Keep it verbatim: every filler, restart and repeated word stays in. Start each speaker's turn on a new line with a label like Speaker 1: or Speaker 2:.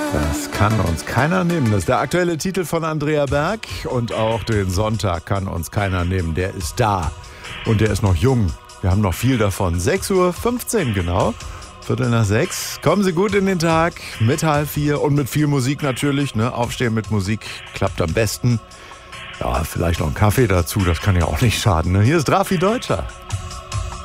Speaker 1: Das kann uns keiner nehmen. Das ist der aktuelle Titel von Andrea Berg. Und auch den Sonntag kann uns keiner nehmen. Der ist da. Und der ist noch jung. Wir haben noch viel davon. sechs Uhr fünfzehn genau. Viertel nach sechs. Kommen Sie gut in den Tag. Mit halb vier und mit viel Musik natürlich. Ne? Aufstehen mit Musik klappt am besten. Ja, vielleicht noch einen Kaffee dazu. Das kann ja auch nicht schaden. Ne? Hier ist Drafi Deutscher.